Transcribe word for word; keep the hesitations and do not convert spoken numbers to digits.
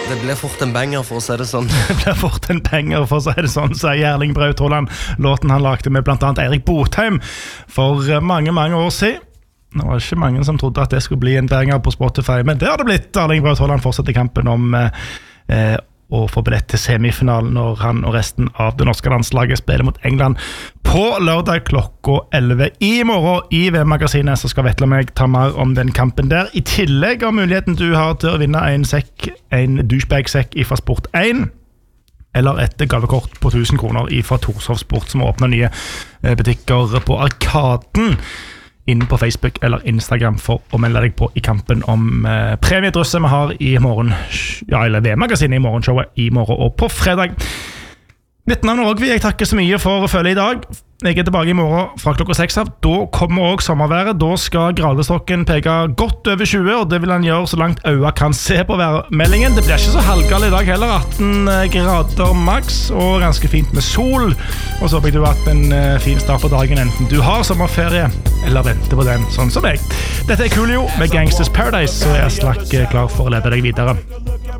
Det ble fort en banger for å si det sånn. Det ble fort en banger for å si det sånn, sier Erling Braut Haaland. Låten han lagde med blant annet Erik Botheim for mange, mange år siden. Det var ikke mange som trodde at det skulle bli en banger på Spotify, men det har det blitt. Erling Braut Haaland fortsetter kampen om eh, å få billett til semifinalen når han og resten av det norske landslaget spiller mot England på lørdag klokka elleve i morgen. I V M-magasinet så skal Vetle og meg ta mer om den kampen der. I tillegg av muligheten du har til å vinne en sekk, en douchebag-sekk fra Sport én, eller et gavekort på tusen kroner fra Torshov Sport, som åpner nye butikker på Arkaden, inn på Facebook eller Instagram for å melde deg på i kampen om eh, premiedrøsset vi har i morgen, ja, eller V M-magasinet i morgenshowet i morgen og på fredag. Mitt navn er Ågvi, jeg takker så mye for å følge i dag. Jeg er tilbake i morgen fra klokka seks av. Da kommer også sommerværet. Da skal gradestokken peke godt over tjue, og det vil han gjøre så langt øya kan se på værmeldingen. Det blir ikke så halvgal i dag heller, atten grader maks, og ganske fint med sol. Og så håper jeg du har hatt en fin start på dagen, enten du har sommerferie, eller venter på den, sånn som jeg. Dette er Coolio med Gangsters Paradise, så jeg er slakk klar for å lede deg videre.